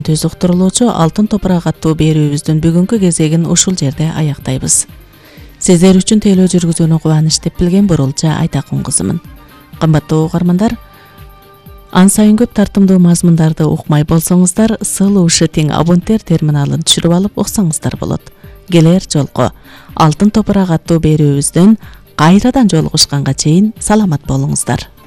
Түз уктурулуучу Алтын топурак аттуу берүүбүздүн бүгүнкү кезегин ушул жерде аяктайбыз. Сиздер үчүн тейлөө жүргүзүүнү кубаныч деп билген Бурулча Айтакун кызымын. Кымбаттуу угармандар, ан сайын көп тартымдуу мазмундарды укмай болсоңуздар, СЛУ-тең абоненттер терминалын түшүрүп алып уксаңыздар болот. Келер жолку Алтын топурак аттуу берүүбүздөн кайрадан жолугушканга чейин саламат болуңуздар.